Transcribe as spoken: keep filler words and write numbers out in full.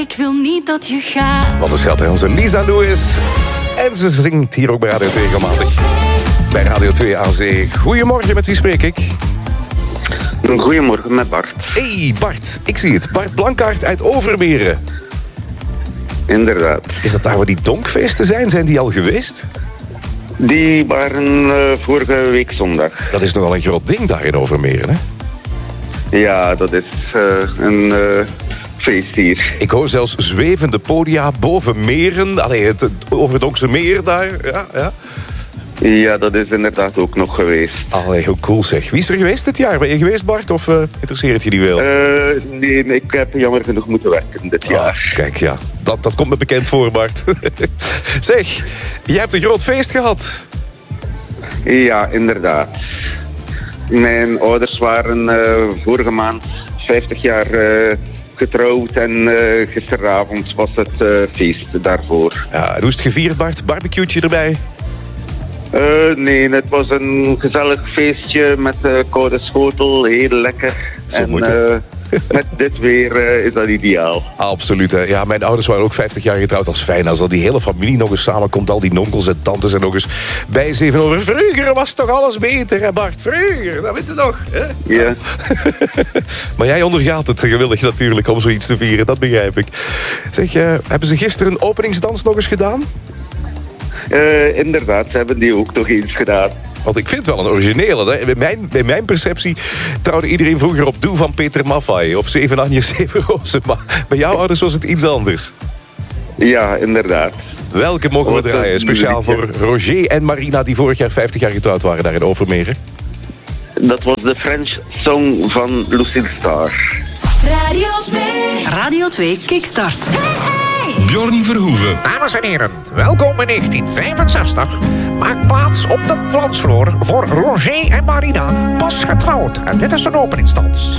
Ik wil niet dat je gaat. Wat een schat, hè? Onze Lisa Lewis. En ze zingt hier ook bij Radio twee regelmatig. Bij Radio twee aan Zee. Goedemorgen, met wie spreek ik? Goedemorgen, met Bart. Hey Bart, ik zie het. Bart Blankaart uit Overmeren. Inderdaad. Is dat daar waar die donkfeesten zijn? Zijn die al geweest? Die waren uh, vorige week zondag. Dat is nogal een groot ding daar in Overmeren, hè? Ja, dat is uh, een uh, feest hier. Ik hoor zelfs zwevende podia boven meren. Allee, het, het Overdonkse meer daar. Ja, ja. Ja, dat is inderdaad ook nog geweest. Allee, hoe cool zeg. Wie is er geweest dit jaar? Ben je geweest, Bart? Of uh, interesseert het je niet veel? Uh, nee, ik heb jammer genoeg moeten werken dit jaar. Oh, kijk, ja. Dat, dat komt me bekend voor, Bart. Zeg, jij hebt een groot feest gehad. Ja, inderdaad. Mijn ouders waren uh, vorige maand vijftig jaar uh, getrouwd en uh, gisteravond was het uh, feest daarvoor. Ja, en hoe is het gevierd, Bart? Barbecue'tje erbij? Uh, nee, het was een gezellig feestje met uh, koude schotel, heel lekker. Zo en moet het. uh, met dit weer uh, is dat ideaal. Absoluut, hè. Ja, mijn ouders waren ook vijftig jaar getrouwd. Als fijn als al die hele familie nog eens samenkomt. Al die onkels en tantes en nog eens bijzeven over. Vroeger was toch alles beter, hè Bart? Vroeger, dat weet je toch? Hè? Ja. Maar jij ondergaat het gewillig natuurlijk om zoiets te vieren, dat begrijp ik. Zeg, uh, hebben ze gisteren een openingsdans nog eens gedaan? Uh, inderdaad, ze hebben die ook nog eens gedaan. Want ik vind het wel een originele. Hè? Bij, mijn, bij mijn perceptie trouwde iedereen vroeger op Doe van Peter Maffay. Of Zeven Anjes, Zeven Rozen. Maar bij jouw ouders was het iets anders. Ja, inderdaad. Welke mogen we draaien? Speciaal voor Roger en Marina, die vorig jaar vijftig jaar getrouwd waren daar in Overmeren. Dat was de French Song van Lucille Star. Radio twee. Radio twee Kickstart. Bjorn Verhoeven. Dames en heren, welkom in negentien vijfenzestig. Maak plaats op de dansvloer voor Roger en Marina, pas getrouwd. En dit is een openingsdans.